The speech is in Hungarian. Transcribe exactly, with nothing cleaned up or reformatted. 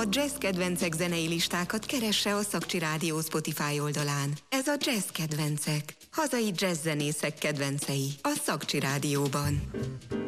A jazz kedvencek zenei listákat keresse a Szakcsi Rádió Spotify oldalán. Ez a Jazz Kedvencek. Hazai jazz zenészek kedvencei a Szakcsi Rádióban.